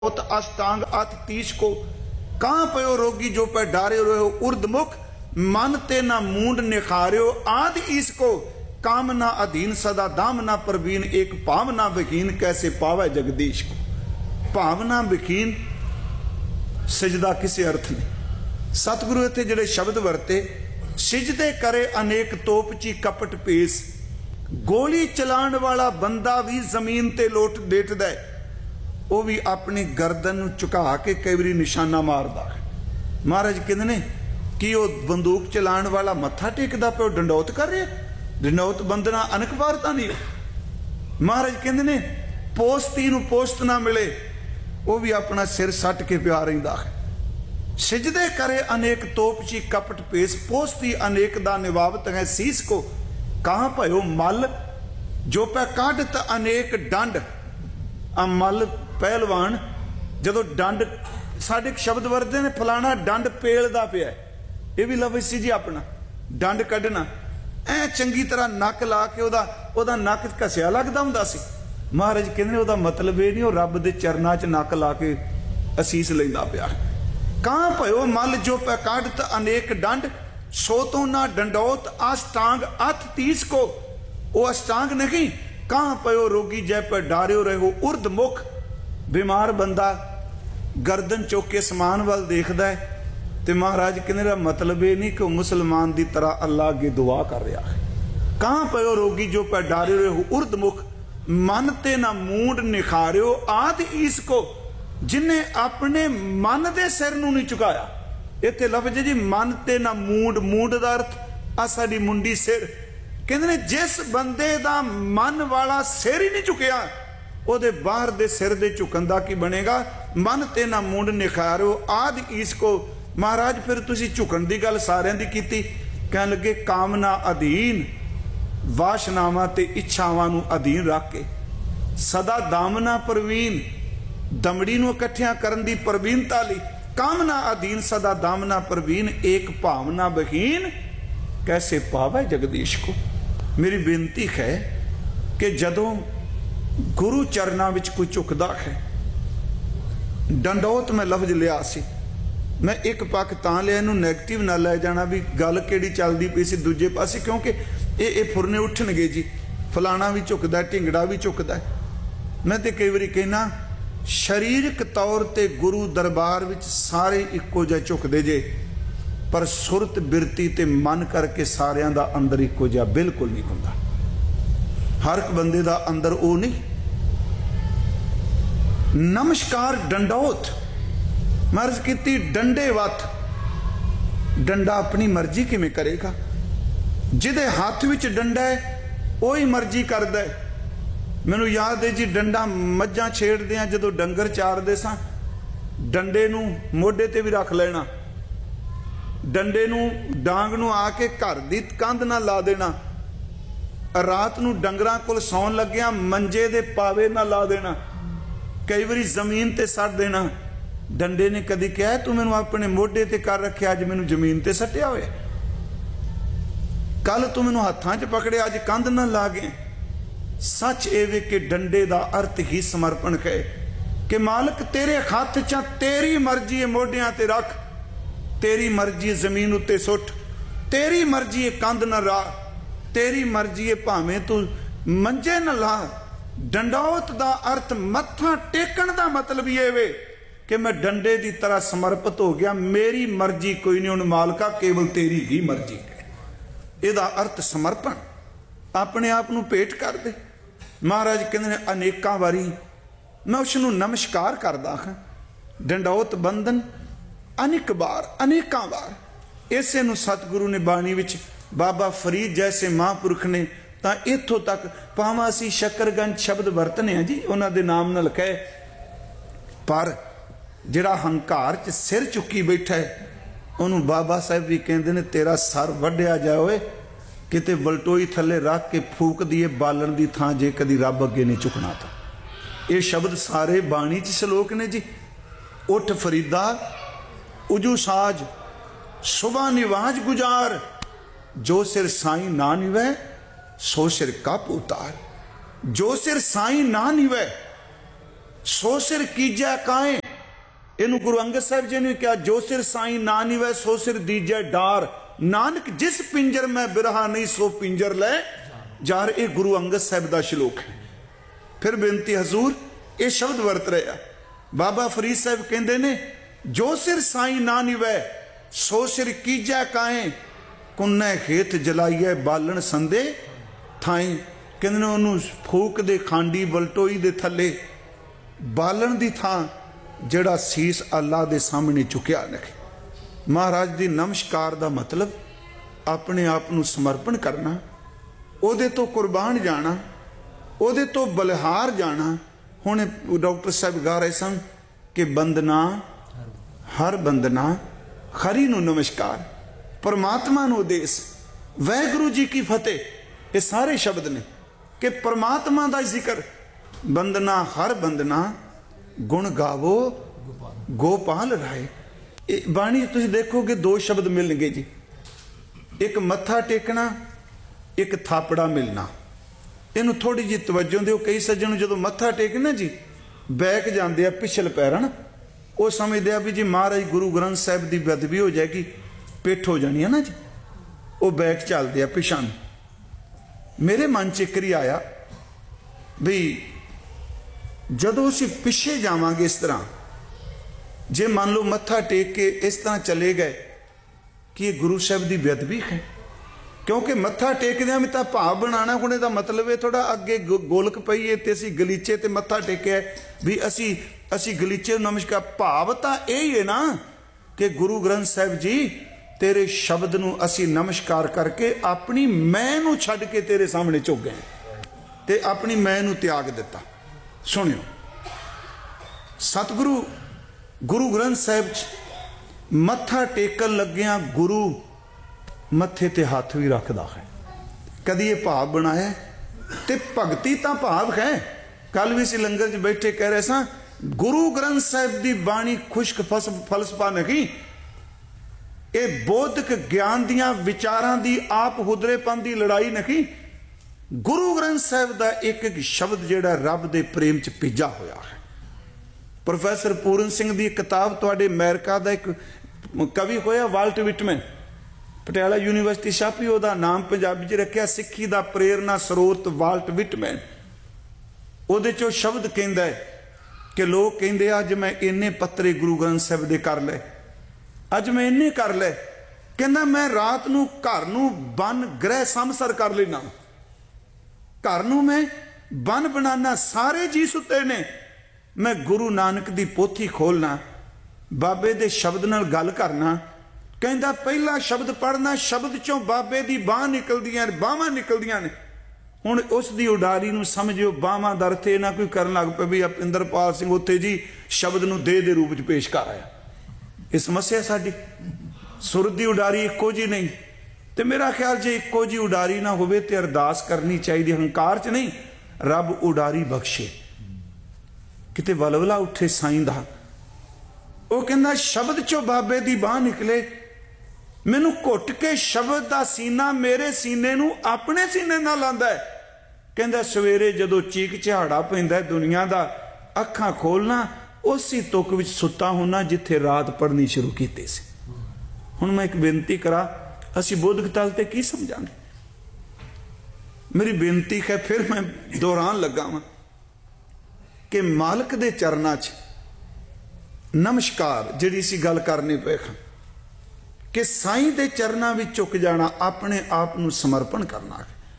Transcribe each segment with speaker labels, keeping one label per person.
Speaker 1: अष्टांग अत 30 को कहाँ पयो रोगी जो पे डारे रहो उर्दमुख मन ते ना मूंड निखार्यो आद इसको काम ना अधीन सदा दाम ना प्रवीण एक भावना बकीन कैसे पावे जगदीश को। भावना बकीन सजदा किसी अर्थ नहीं। सतगुरु इत्थे जिहड़े शब्द वरते सिजदे करे अनेक तोपची कपट पेस गोली चलाण वाला बंदा भी जमीन ते लोट देटदा है वो भी अपनी गर्दन नूं झुका के कई बारी निशाना मारदा है। महाराज कहंदे ने कि वो बंदूक चलाण वाला मत्था टेकदा पिया डंडौत कर रहा डंडौत बंदना अनक वारता नहीं। महाराज कहंदे ने पोस्ती नूं पोस्ट ना मिले वो भी अपना सिर सट के प्या रहिंदा है। सिजदे करे अनेक तोपची कपट पेश पोस्ती अनेक दा निवावत है सीस को कहाँ पयो मल जो पै काढ़त अनेक डंड मल पहलवान जदों डंड साडे शब्द वरते ने फलाना डंड पेलदा पिया ये भी लफ्ज़ सी जी अपना डंड कढ़ना ऐ चंगी तरह नक ला के ओदा नक घसिया लगदा हुंदा सी। महाराज कहंदे ओदा मतलब ये नहीं वो रब दे चरनां च नक ला के असीस लैंदा पिया। कहाँ पयो मल जो पै काढ़त अनेक डंड सो तो ना डंडौत अष्टांग अत 30 को वो अष्टांग नहीं। कहाँ पयो रोगी जय पर डारियो रहो उर्द मुख बीमार बंदा गर्दन चुक के समान वाल देखदा है ते महाराज कहने मतलब ये नहीं कि मुसलमान की तरह अल्लाह अगे दुआ कर रहा है। कहाँ पयो रोगी जो पर डारियो रहो उर्द मुख मन ते ना मूंड निखारियो आद इसको जिन्हें अपने मन दे सिर नूं नहीं झुकाया। इत्थे लफ्ज़ जी मन ते ना मूंड मूंड दा अर्थ आ साडी मुंडी सिर कहंदे ने जिस बंदे दा मन वाला सिर ही नहीं झुकिया ओदे बाहर दे सिर दे झुकन दा की बनेगा। मन ते ना मूंड निखारो आद इसको। महाराज फिर तुसी झुकन दी गल सारियां दी कीती कहन लगे कामना अधीन वाशनावां ते इच्छावां नूं अधीन रख के सदा दामना प्रवीण दमड़ी नूं इकट्ठियां करन दी प्रवीणता लई कामना अधीन सदा दामना प्रवीण एक भावना बहीन कैसे पावे जगदीश को। मेरी बेनती है कि जदों गुरु चरनां विच कोई झुकदा है डंडौत मैं लफ्ज लिया सी मैं एक पक्ष तां लिया इनू नैगेटिव ना लै जाना भी गल किहड़ी चलदी पई सी दूजे पासे क्योंकि ये फुरने उठणगे जी फलाना भी झुकदा ढिंगड़ा भी झुकदा। मैं तो कई बारी कहना शरीरक तौर ते गुरु दरबार विच सारे इक्को जिहा झुकदे जे पर सुरत बिरती ते मन करके सारियां दा अंदर इक्को जिहा बिल्कुल नहीं हुंदा। हर एक बंदे दा अंदर वो नहीं। नमस्कार डंडौत मर्ज की डंडे वत डंडा अपनी मर्जी किवें करेगा जिदे हाथ विच डंडा है वही मर्जी करदा है। मैनू याद है जी डंडा मज्जां छेड़दे जदों डंगर चारदे सां डंडे नूं मोढे ते भी रख लेना डंडे नूं डांग नूं आके घर दी कंध ना ला देना रात नूं डंगरां कोल सौण लग्गिया मंजे दे पावे ना ला देना कई बारी जमीन ते सट देना। डंडे ने कदी कहा तू मैनू अपने मोढे ते कर रखे अज मैनू जमीन ते सट्टिया होया कल तू मैनू हत्थां च पकड़े अज कंध ना ला गए। सच एवे कि डंडे दा अर्थ ही समर्पण है कि मालिक तेरे हथ च तेरी मर्जी मोढियां ते रख तेरी मर्जी जमीन उत्ते सुट तेरी मर्जी कंध न ला तेरी मर्जी भावें तू मंजे न ला। डंडौत दा अर्थ मत्था टेकण दा मतलब ये वे कि मैं डंडे दी तरह समर्पित हो गया मेरी मर्जी कोई नहीं उन मालका केवल तेरी ही मर्जी है। इहदा अर्थ समर्पण अपने आप नूं भेंट कर दे। महाराज कहंदे ने अनेकां वारी मैं उसनूं नमस्कार करदा हां डंडौत बंधन अनेक बार अनेकां बार। इसे नूं सतगुरु ने बाणी विच बाबा फरीद जैसे महापुरख ने तां इत्थों तक भावां असीं शकरगंज शब्द वरतने हैं जी उन्हां दे नाम नाल कहे पर जिहड़ा हंकार च सिर चुकी बैठा है उन्होंने बाबा साहब भी कहते हैं तेरा सर वढ़िया जाए किते बलटोई थले रख के फूक दिए बालन की थां जे कदी रब अगे नहीं चुकना था। ये शब्द सारे बाणी च श्लोक ने जी। उठ फरीदा उजू साज सुबह निवाज गुजार जो सिर साई ना निवै सो सिर कप उतार जो सिर साई ना निवै सो सिर कीजै काए, इनू गुरु अंगद साहब जी ने क्या, जो सिर साई ना निवै सो सिर दीजै डार, नानक जिस पिंजर में बिरहा नहीं सो पिंजर लै जार। ये गुरु अंगद साहब का श्लोक है। फिर बेनती हजूर ये शब्द वरत रहा। बाबा फरीद साहब कहते ने, जो सिर साई ना निवै सो सिर कीजै काए, कुन्नै खेत जलाइए बालन संदे थाई। कहते ने उन्होंने फूक दे खांडी बलटोई दे थले बालन दी थां जड़ा सीस अल्लाह दे सामने चुकिया रखे। महाराज दी नमस्कार दा मतलब अपने आप नू समर्पण करना, ओदे तो कुर्बान जाना, ओदे तो बलिहार जाना। हुण डॉक्टर साहब गा रहे सन कि बंदना हर बंदना खरी नू नमस्कार, परमात्मा नू उदेस, वाहिगुरू जी की फतेह। ये सारे शब्द ने कि परमात्मा दा जिक्र। बंदना हर बंदना गुण गावो गोपाल राय। बाणी तुम देखोगे दो शब्द मिलणगे जी, एक मत्था टेकना, एक थापड़ा मिलना। इनू थोड़ी जी तवज्जो दो। कई सज्जन जो मत्था टेकना जी बैक जाते पिछल पैरन, वो समझते भी जी महाराज गुरु ग्रंथ साहब की बेदबी हो जाएगी, पिठ हो जानी है ना जी, वो बैक चलते पिछा। मेरे मन च एक ही आया भी जदों असीं पिछे जावांगे इस तरह, जे मान लो मत्था टेक के इस तरह चले गए कि ये गुरु साहब की बेदबी है। क्योंकि मत्था टेकदे भी तो भाव बनाना होने का मतलब है थोड़ा अगे गोलक पई है तो असी गलीचे ते मत्था टेकिया भी असी गलीचे नमस्कार। भाव तो यही है ना कि गुरु ग्रंथ साहब जी तेरे शब्द नू असी नमस्कार करके अपनी मैं नू छड्ड के तेरे सामने झुक गए ते अपनी मैं नू त्याग दिता। सुनियो, सतगुरु गुरु ग्रंथ साहब मत्था टेकन लग्या गुरु मत्थे ते हाथ भी रखता है। कदी ये भाव बनाया ते भगती तो भाव है। कल भी असीं लंगर च बैठे कह रहे सां गुरु ग्रंथ साहब की बाणी खुश्क फलसफा नहीं, ये बौद्धिक ज्ञान दियां विचारां दी आप हुदरेपन की लड़ाई नहीं। गुरु ग्रंथ साहब का एक एक शब्द जिहड़ा रब दे प्रेम च पिजा होया है। प्रोफैसर पूरन सिंह की किताब तुहाडे अमेरिका का एक कवि होया वाल्ट विटमैन, पटियाला यूनीवर्सिटी छापी, उहदा नाम पंजाबी च रखिया सिੱਖੀ ਦਾ प्रेरणा स्रोत वाल्ट विटमैन। उहदे चों शब्द कहंदा है कि लोग कहंदे अज मैं इन्ने पत्रे गुरु ग्रंथ साहब दे कर ले, अज मैं इन्ने कर ले। कहंदा मैं रात नूं घर नूं बन गृह समसर कर लेना, घर नूं मैं बन बनाना, सारे जी सुते ने, मैं गुरु नानक दी पोथी खोलना, बाबे दे शब्द नाल गल करना। कहंदा पहला शब्द पढ़ना, शब्द चों बाबे दी बाह निकलदियां ने, बाहां निकलदियां ने। हुण उस दी उडारी नूं समझियो बाहां दा अर्थ ना कोई करन लग पे भी इंदरपाल सिंह उत्थे जी शब्द नूं दे रूप च पेश कर आया। ये समस्या साडी, सुर दी उडारी इक्को जी नहीं। तो मेरा ख्याल जे इक्को जी उडारी ना होवे ते अरदास करनी चाहिए, हंकार च नहीं, रब उडारी बख्शे, किते वलवला उठे साईं दा। वो कहंदा शब्द चों बाबे दी बाह निकले, मैनू घुट के शब्द का सीना मेरे सीने नू अपने सीने नाल लांदा है। कहंदा सवेरे जदों चीक झाड़ा पैंदा दुनिया दा, अखां खोलना उसी तुक विच सुता होना जिथे रात पढ़नी शुरू कीती सी। हुण मैं एक बेनती करा, असी बौद्धिक तल ते की समझांगे? मेरी बेनती है, फिर मैं दोहरान लगा वां कि मालक दे चरनां च नमस्कार जिहड़ी असीं गल करनी पे कि साईं दे चरनां विच झुक जाना, अपने आप नूं समर्पण करना,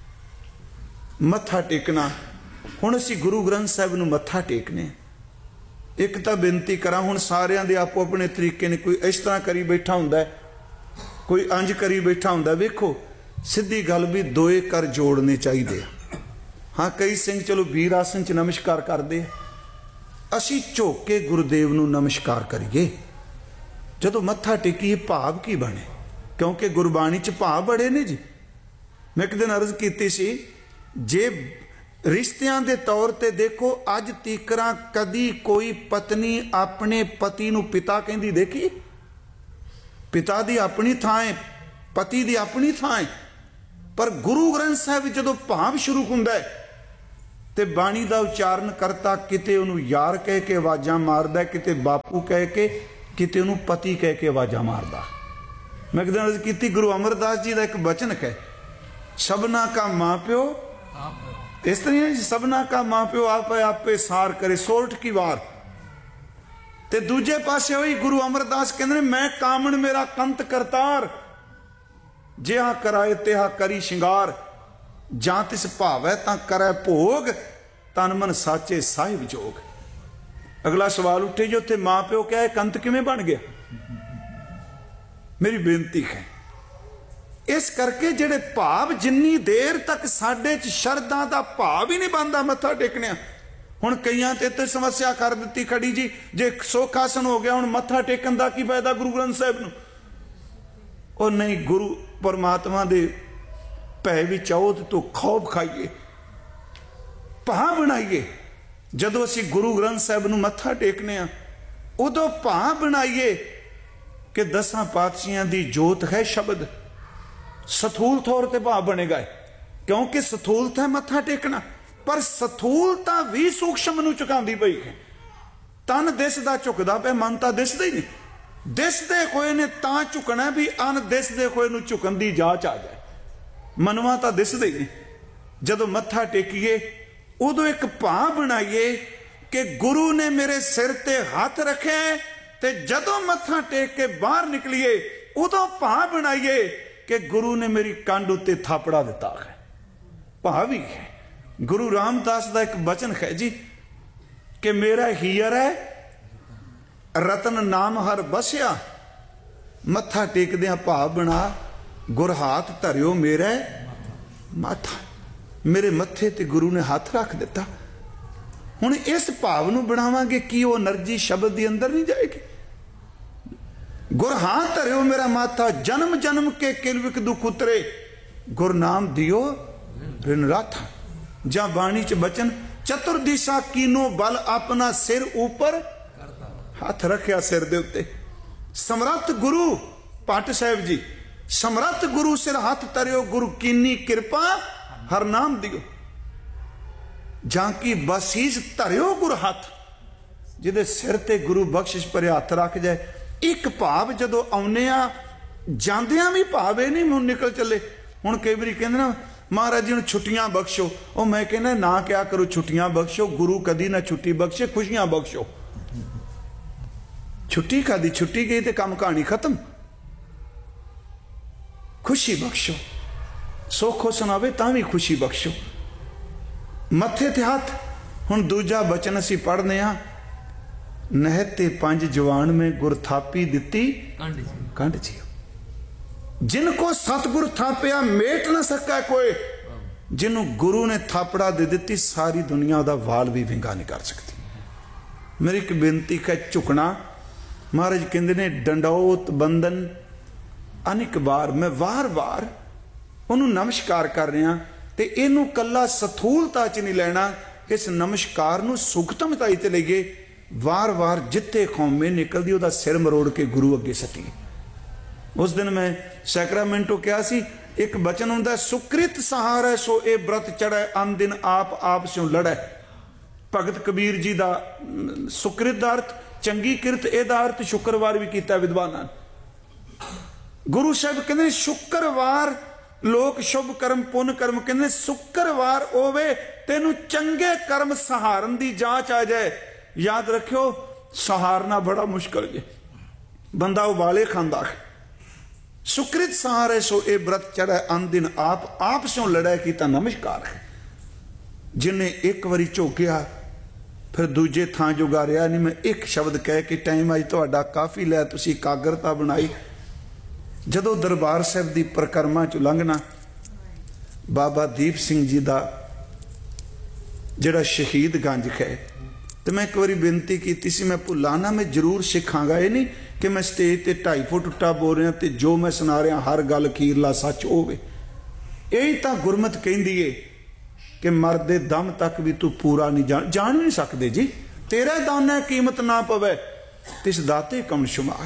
Speaker 1: मत्था टेकना। हुण असीं गुरु ग्रंथ साहब नूं मत्था टेकने। एक तां बेनती करा, हुण सारियां दे आपो अपने तरीके ने, कोई इस तरह करी बैठा हुंदा है, कोई अंज करी बैठा हुंदा। वेखो सीधी गल भी दोए कर जोड़ने चाहिए। हाँ कई सिंह चलो वीर आसन च नमस्कार करते, असी झुक के गुरुदेव नूं नमस्कार करिए। जदों मत्था टेकीए भाव की बने, क्योंकि गुरबाणी च भाव बड़े ने जी। मैं एक दिन अर्ज की सी, जे रिश्तियां दे तौर ते देखो अज तीकरा कदी कोई पत्नी अपने पति नूं पिता कहंदी देखी? पिता दी अपनी थां है, पति दी अपनी थां है, पर गुरु ग्रंथ साहब जदों भाव शुरू हुंदा है ਤੇ ਬਾਣੀ ਦਾ ਉਚਾਰਨ ਕਰਤਾ ਕਿਤੇ ਉਹਨੂੰ ਯਾਰ ਕਹਿ ਕੇ ਆਵਾਜ਼ਾਂ ਮਾਰਦਾ, ਕਿਤੇ ਬਾਪੂ ਕਹਿ ਕੇ, ਕਿਤੇ ਉਹਨੂੰ ਪਤੀ ਕਹਿ ਕੇ ਆਵਾਜ਼ਾਂ ਮਾਰਦਾ। ਮੈਂ ਇੱਕ ਦਿਨ ਅਰਜ਼ ਕੀਤੀ, ਗੁਰੂ ਅਮਰਦਾਸ ਜੀ ਦਾ ਇੱਕ ਬਚਨ ਹੈ, ਸਭਨਾ ਕਾ ਮਾਂ ਪਿਓ ਇਸ ਤਰ੍ਹਾਂ, ਸਭਨਾ ਕਾ ਮਾਂ ਪਿਓ ਆਪੇ ਆਪੇ ਸਾਰ ਕਰੇ ਸੋਰਠ ਕੀ ਵਾਰ। ਤੇ ਦੂਜੇ ਪਾਸੇ ਹੋਈ ਗੁਰੂ ਅਮਰਦਾਸ ਕਹਿੰਦੇ ਨੇ, ਮੈਂ ਕਾਮਣ ਮੇਰਾ ਕੰਤ ਕਰਤਾਰ, ਜਿਹਾ ਕਰਾਏ ਤਿਹਾ ਕਰੀ ਸ਼ਿੰਗਾਰ, ਜਾਂ ਤਿਸ ਭਾਵੈ ਤਾਂ ਕਰੈ ਭੋਗ, ਤਨ ਮਨ ਸਾਚੇ ਸਾਹਿਬ ਜੋਗ। ਅਗਲਾ ਸਵਾਲ ਉੱਠੇ ਜੀ, ਉੱਥੇ ਮਾਂ ਪਿਓ ਕਿਹਾ, ਕੰਤ ਕਿਵੇਂ ਬਣ ਗਿਆ? ਮੇਰੀ ਬੇਨਤੀ ਹੈ, ਇਸ ਕਰਕੇ ਜਿਹੜੇ ਭਾਵ, ਜਿੰਨੀ ਦੇਰ ਤੱਕ ਸਾਡੇ ਚ ਸ਼ਰਧਾ ਦਾ ਭਾਵ ਹੀ ਨਹੀਂ ਬਣਦਾ ਮੱਥਾ ਟੇਕਣਿਆ। ਹੁਣ ਕਈਆਂ ਤੇ ਸਮੱਸਿਆ ਕਰ ਦਿੱਤੀ ਖੜੀ ਜੀ, ਜੇ ਸੁੱਖ ਆਸਣ ਹੋ ਗਿਆ ਹੁਣ ਮੱਥਾ ਟੇਕਣ ਦਾ ਕੀ ਫਾਇਦਾ ਗੁਰੂ ਗ੍ਰੰਥ ਸਾਹਿਬ ਨੂੰ? ਉਹ ਨਹੀਂ, ਗੁਰੂ ਪਰਮਾਤਮਾ ਦੇ ਭੈ ਵਿੱਚ ਆਓ ਤੇ ਤੂੰ ਖੌਫ ਖਾਈਏ, ਭਾਵ ਬਣਾਈਏ। ਜਦੋਂ ਅਸੀਂ ਗੁਰੂ ਗ੍ਰੰਥ ਸਾਹਿਬ ਨੂੰ ਮੱਥਾ ਟੇਕਨੇ ਆ, ਉਦੋਂ ਭਾਵ ਬਣਾਈਏ ਕਿ 10 ਪਾਤਸ਼ਾਹਾਂ ਦੀ ਜੋਤ ਹੈ ਸ਼ਬਦ। ਸਥੂਲ ਤੌਰ ਤੇ ਭਾਵ ਬਣੇਗਾ, ਕਿਉਂਕਿ ਸਥੂਲਤਾ ਮੱਥਾ ਟੇਕਣਾ, ਪਰ ਸਥੂਲਤਾ ਵੀ ਸੂਖਸ਼ਮ ਨੂੰ ਝੁਕਾਉਂਦੀ ਪਈ ਹੈ। ਤਨ ਦਿਸਦਾ ਝੁਕਦਾ ਪਿਆ, ਮਨ ਤਾਂ ਦਿਸਦਾ ਹੀ ਨਹੀਂ। ਦਿਸਦੇ ਹੋਏ ਨੇ ਤਾਂ ਝੁਕਣਾ ਵੀ ਅਨ ਦਿਸਦੇ ਹੋਏ ਨੂੰ ਝੁਕਣ ਦੀ ਜਾਚ ਆ ਜਾਏ। ਮਨਵਾ ਤਾਂ ਦਿਸਦਾ ਹੀ ਨਹੀਂ। ਜਦੋਂ ਮੱਥਾ ਟੇਕੀਏ ਉਦੋਂ ਇੱਕ ਭਾਵ ਬਣਾਈਏ ਕਿ ਗੁਰੂ ਨੇ ਮੇਰੇ ਸਿਰ ਤੇ ਹੱਥ ਰੱਖਿਆ, ਤੇ ਜਦੋਂ ਮੱਥਾ ਟੇਕ ਕੇ ਬਾਹਰ ਨਿਕਲੀਏ ਉਦੋਂ ਭਾਵ ਬਣਾਈਏ ਕਿ ਗੁਰੂ ਨੇ ਮੇਰੀ ਕੰਡ ਉੱਤੇ ਥਾਪੜਾ ਦਿੱਤਾ ਹੈ। ਭਾਵ ਹੀ ਹੈ। ਗੁਰੂ ਰਾਮਦਾਸ ਦਾ ਇੱਕ ਬਚਨ ਹੈ ਜੀ, ਕਿ ਮੇਰਾ ਹੀਰ ਹੈ ਰਤਨ ਨਾਮ ਹਰ ਬਸਿਆ, ਮੱਥਾ ਟੇਕਦਿਆਂ ਭਾਵ ਬਣਾ, ਗੁਰ ਹਾਥ ਧਰਿਓ ਮੇਰੇ ਮਾਥਾ। ਮੇਰੇ ਮੱਥੇ ਤੇ ਗੁਰੂ ਨੇ ਹੱਥ ਰੱਖ ਦਿੱਤਾ। ਹੁਣ ਇਸ ਭਾਵ ਨੂੰ ਬਣਾਵਾਂਗੇ ਕਿ ਉਹ એનર્ਜੀ ਸ਼ਬਦ ਦੇ ਅੰਦਰ ਨਹੀਂ ਜਾਏਗੀ। ਗੁਰ ਹਾਥ ਧਰਿਓ ਮੇਰਾ ਮਾਥਾ, ਜਨਮ ਜਨਮ ਕੇ ਕਿਲਵਿਕ ਦੁਖ ਉਤਰੇ, ਗੁਰ ਨਾਮ ਦਿਓ ਰਿਨ ਰਾਥਾ। ਜਾਂ ਬਾਣੀ ਚ ਬਚਨ, ਚਤੁਰ ਦਿਸ਼ਾ ਕੀਨੋ ਬਲ ਆਪਣਾ ਸਿਰ ਉੱਪਰ ਹੱਥ ਰੱਖਿਆ ਸਿਰ ਦੇ ਉੱਤੇ। ਸਮਰੱਥ ਗੁਰੂ ਭੱਟ ਸਾਹਿਬ ਜੀ, ਸਮਰੱਥ ਗੁਰੂ ਸਿਰ ਹੱਥ ਧਰਿਓ, ਗੁਰੂ ਕੀਨੀ ਕਿਰਪਾ ਹਰ ਨਾਮ ਦਿਓ। ਜਾਂ ਕੀ ਬਸੀਸ ਧਰਿਓ ਗੁਰ ਹੱਥ, ਜਿਹਦੇ ਸਿਰ ਤੇ ਗੁਰੂ ਬਖਸ਼ਿਸ਼ ਭਰੇ ਹੱਥ ਰੱਖ ਜਾਏ। ਇੱਕ ਭਾਵ ਜਦੋਂ ਆਉਨੇ ਆ, ਜਾਂਦਿਆਂ ਵੀ ਭਾਵ ਇਹ ਨਹੀਂ ਹੁਣ ਨਿਕਲ ਚੱਲੇ। ਹੁਣ ਕਈ ਵਾਰੀ ਕਹਿੰਦੇ ਨਾ ਮਹਾਰਾਜ ਜੀ ਨੂੰ ਛੁੱਟੀਆਂ ਬਖਸ਼ੋ, ਉਹ ਮੈਂ ਕਹਿੰਦਾ ਨਾ ਕਿਆ ਕਰੋ ਛੁੱਟੀਆਂ ਬਖਸ਼ੋ, ਗੁਰੂ ਕਦੀ ਨਾ ਛੁੱਟੀ ਬਖਸ਼ੇ, ਖੁਸ਼ੀਆਂ ਬਖਸ਼ੋ। ਛੁੱਟੀ ਕਾਦੀ, ਛੁੱਟੀ ਗਈ ਤੇ ਕੰਮ ਕਹਾਣੀ ਖਤਮ। ਖੁਸ਼ੀ ਬਖਸ਼ੋ, ਸੁੱਖ ਸੁਣਾਵੇ ਤਾਂ ਵੀ ਖੁਸ਼ੀ ਬਖਸ਼ੋ। ਮੱਥੇ ਤੇ ਹੱਥ। ਹੁਣ ਦੂਜਾ ਬਚਨ ਅਸੀਂ ਪੜ੍ਹਨੇ ਆ, ਨਹਿਤੇ 5 ਜਵਾਨ ਮੈਂ ਗੁਰ ਥਾਪੀ ਦਿੱਤੀ ਕੰਡ ਜੀ। ਜਿਨ ਕੋ ਸਤਿਗੁਰ ਥਾਪਿਆ ਮੇਟ ਨਾ ਸਕਾ ਕੋਈ, ਜਿਹਨੂੰ ਗੁਰੂ ਨੇ ਥਾਪੜਾ ਦੇ ਦਿੱਤੀ ਸਾਰੀ ਦੁਨੀਆ ਉਹਦਾ ਵਾਲ ਵੀ ਵਿੰਗਾ ਨਹੀਂ ਕਰ ਸਕਦੀ। ਮੇਰੀ ਇੱਕ ਬੇਨਤੀ ਹੈ, ਝੁਕਣਾ। ਮਹਾਰਾਜ ਕਹਿੰਦੇ ਨੇ ਡੰਡੌਤ ਬੰਦਨ ਅਨੇਕ ਵਾਰ, ਮੈਂ ਵਾਰ-ਵਾਰ ਉਹਨੂੰ ਨਮਸਕਾਰ ਕਰ ਰਿਹਾ। ਤੇ ਇਹਨੂੰ ਕੱਲਾ ਸਥੂਲਤਾ ਚ ਨਹੀਂ ਲੈਣਾ, ਇਸ ਨਮਸਕਾਰ ਨੂੰ ਸੁਖਤਮਤਾਈ ਤੇ ਲਈਏ। ਵਾਰ-ਵਾਰ ਜਿੱਥੇ ਕੌਮੇ ਨਿਕਲਦੀ ਉਹਦਾ ਸਿਰ ਮਰੋੜ ਕੇ ਗੁਰੂ ਅੱਗੇ ਸੱਟੀਏ। ਉਸ ਦਿਨ ਮੈਂ ਸੈਕਰਾਮੈਂਟੋ ਕਿਹਾ ਸੀ, ਇੱਕ ਬਚਨ ਹੁੰਦਾ, ਸੁਕ੍ਰਿਤ ਸਹਾਰੈ ਸੋ ਇਹ ਬ੍ਰਤ ਚੜ੍ਹੈ, ਅਨ ਦਿਨ ਆਪ ਆਪ ਸਿਉ ਲੜੈ। ਭਗਤ ਕਬੀਰ ਜੀ ਦਾ ਸੁਕ੍ਰਿਤ ਦਾ ਅਰਥ ਚੰਗੀ ਕਿਰਤ, ਇਹਦਾ ਅਰਥ ਸ਼ੁੱਕਰਵਾਰ ਵੀ ਕੀਤਾ ਵਿਦਵਾਨਾਂ। ਗੁਰੂ ਸਾਹਿਬ ਕਹਿੰਦੇ ਸ਼ੁੱਕਰਵਾਰ ਲੋਕ ਸ਼ੁਭ ਕਰਮ ਪੁੰਨ ਕਰਮ, ਕਹਿੰਦੇ ਸ਼ੁੱਕਰਵਾਰ ਹੋਵੇ ਤੈਨੂੰ ਚੰਗੇ ਕਰਮ ਸਹਾਰਨ ਦੀ ਜਾਂਚ ਆ ਜਾਏ। ਯਾਦ ਰੱਖਿਓ, ਸਹਾਰਨਾ ਬੜਾ ਮੁਸ਼ਕਲ ਜੇ, ਬੰਦਾ ਉਬਾਲੇ ਖਾਂਦਾ। ਸੁਕ੍ਰਿਤ ਸਹਾਰੇ ਸੋ ਇਹ ਬ੍ਰਤ ਚੜ੍ਹੈ, ਅਨ ਦਿਨ ਆਪ ਆਪ ਸਿਉ ਲੜੈ ਕੀਤਾ ਨਮਸਕਾਰ ਹੈ। ਜਿਨੇ ਇੱਕ ਵਾਰੀ ਝੋਕਿਆ ਫਿਰ ਦੂਜੇ ਥਾਂ ਜੁਗਾਰਿਆ ਨਹੀਂ। ਮੈਂ ਇੱਕ ਸ਼ਬਦ ਕਹਿ ਕੇ ਟਾਈਮ ਅੱਜ ਤੁਹਾਡਾ ਕਾਫੀ ਲੈ, ਤੁਸੀਂ ਇਕਾਗਰਤਾ ਬਣਾਈ। ਜਦੋਂ ਦਰਬਾਰ ਸਾਹਿਬ ਦੀ ਪਰਿਕਰਮਾ ਚ ਲੰਘਣਾ, ਬਾਬਾ ਦੀਪ ਸਿੰਘ ਜੀ ਦਾ ਜਿਹੜਾ ਸ਼ਹੀਦ ਗੰਜ ਹੈ, ਤੇ ਮੈਂ ਇੱਕ ਵਾਰੀ ਬੇਨਤੀ ਕੀਤੀ ਸੀ, ਮੈਂ ਭੁੱਲਾਂ ਨਾ, ਮੈਂ ਜ਼ਰੂਰ ਸਿੱਖਾਂਗਾ। ਇਹ ਨਹੀਂ ਕਿ ਮੈਂ ਸਟੇਜ ਤੇ 2.5 ਫੁੱਟ ਉੱਟਾ ਬੋਲ ਰਿਹਾ ਤੇ ਜੋ ਮੈਂ ਸੁਣਾ ਰਿਹਾ ਹਰ ਗੱਲ ਅਖੀਰਲਾ ਸੱਚ ਹੋਵੇ। ਇਹ ਤਾਂ ਗੁਰਮਤ ਕਹਿੰਦੀ ਏ ਕਿ ਮਰਦੇ ਦਮ ਤੱਕ ਵੀ ਤੂੰ ਪੂਰਾ ਨਹੀਂ ਜਾਣ ਨਹੀਂ ਸਕਦੇ ਜੀ। ਤੇਰੇ ਦਾਨੇ ਕੀਮਤ ਨਾ ਪਵੇ ਤਿਸ ਦਾਤੇ ਕਮ ਸ਼ੁਮਾਰ।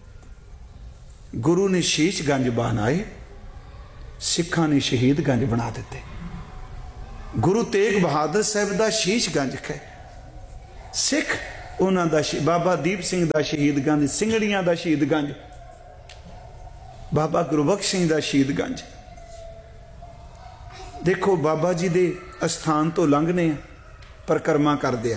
Speaker 1: ਗੁਰੂ ਨੇ ਸ਼ੀਸ਼ ਗੰਜ ਬਣਾਏ, ਸਿੱਖਾਂ ਨੇ ਸ਼ਹੀਦ ਗੰਜ ਬਣਾ ਦਿੱਤੇ। गुरु तेग बहादुर साहब का शीश गंज है, सिख उन्हों का बाबा दीप सिंह का शहीद गंज, सिंगड़ियां का शहीद गंज, बाबा गुरबख्श सिंह का शहीद गंज। देखो बाबा जी के अस्थान तो लंघने परिक्रमा करते।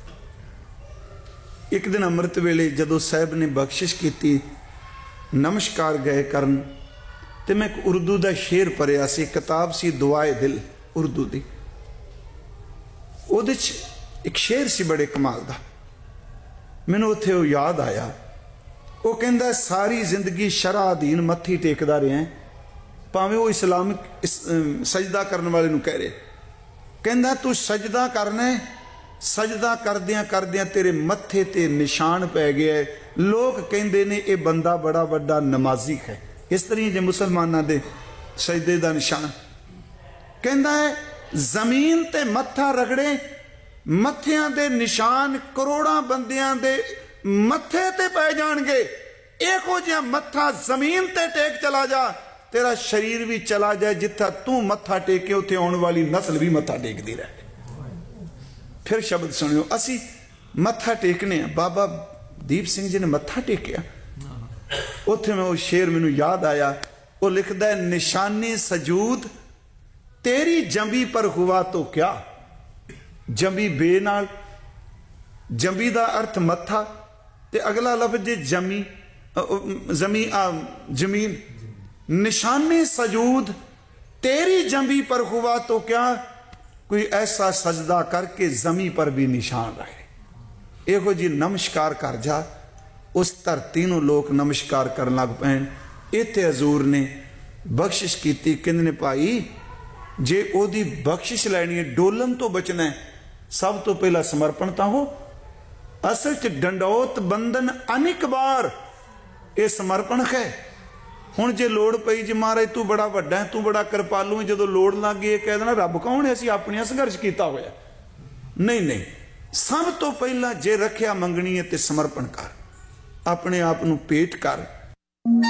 Speaker 1: एक दिन अमृत वेले जदों साहब ने बख्शिश की, नमस्कार गए करन, ते मैं एक उर्दू का शेर पढ़िया सी, किताब सी दुआए दिल उर्दू की, उहदे च एक शेर सी बड़े कमाल का, मैनूं उत्थे वो याद आया। वो कहंदा सारी जिंदगी शरह अधीन मत्थी टेकदा रहा, भावें वो इस्लामिक सजदा करने वाले नूं कह रहे, कहंदा तू सजदा करना है, सजदा करदियां करदियां तेरे मत्थे ते निशान पै गया है, लोग कहंदे ने ये बंदा बड़ा वड्डा नमाजी है। इस तरह जे मुसलमानां दे सजदे दा निशान, कहंदा है जमीन ते मत्था रगड़े, मत्थियां दे निशान करोड़ां बंदियां दे मत्थे ते पै जाणगे, इहो जिहा मत्था जमीन ते टेक चला जा, तेरा शरीर भी चला जाए, जिथा तू मत्था टेके उत्थे आने वाली नस्ल भी मत्था टेकदी रहे। फिर शब्द सुनियो, असी मत्था टेकने, बाबा दीप सिंह जी ने मत्था टेकिया, उत्थे मैं वो शेर मैनू याद आया। वो लिखदा है निशानी सजूद तेरी जंबी पर हुआ तो क्या, जंबी बे नाल, जंबी दा अर्थ मत्था, ते अगला लफ्ज जमी जमीन, निशानी सजूद तेरी जंबी पर हुआ तो क्या, कोई ऐसा सजदा करके जमी पर भी निशान रहे। इहो जी नमस्कार कर जा, उस धरती नूं लोग नमस्कार कर लग पैन। इत्थे हजूर ने बख्शिश की, कहंदे ने भाई जे ओदी बख्शिश लैनी है, डोलन तो बचना है, सब तो पहला समर्पण तो हो। असल च डंडौत बंधन अनेक बार ये समर्पण है। हुण जे लोड़ पई जी महाराज तू बड़ा वड्डा है, तू बड़ा कृपालू है, जो लोड़ लग गई कह देना रब कौन है, असीं अपने संघर्ष किया होया। नहीं नहीं, सब तो पहला जे रखिया मंगनी है तो समर्पण कर, अपने आप नूं पेट कर।